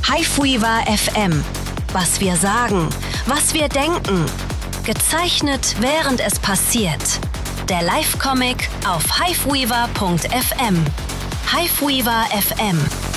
Hiveweaver FM. Was wir sagen, was wir denken. Gezeichnet, während es passiert. Der Live-Comic auf hiveweaver.fm. Hiveweaver FM.